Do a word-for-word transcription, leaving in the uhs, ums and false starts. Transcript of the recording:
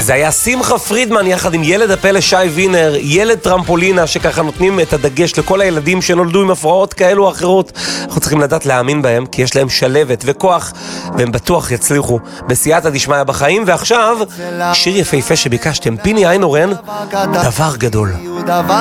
זה היה שמחה פרידמן יחד עם ילד הפלא שי וינר, ילד טרמפולינה, שככה נותנים את הדגש לכל הילדים שנולדו עם הפרעות כאלו או אחרות. אנחנו צריכים לדעת להאמין בהם, כי יש להם שלבת וכוח, והם בטוח יצליחו בסייעתא דשמיא בחיים. ועכשיו, שיר יפהפה שביקשתם, פיני איינהורן, דבר גדול.